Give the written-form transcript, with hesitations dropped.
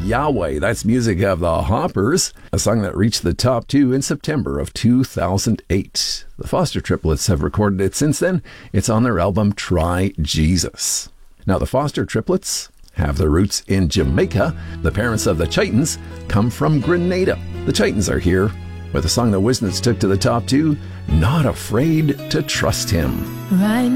Yahweh. That's music of the Hoppers, a song that reached the top 2 in September of 2008. The Foster triplets have recorded it since then. It's on their album Try Jesus. Now, the Foster triplets have their roots in Jamaica. The parents of the Chitons come from Grenada. The Chitons are here with a song that Wisnitz took to the top 2, Not Afraid to Trust Him. Right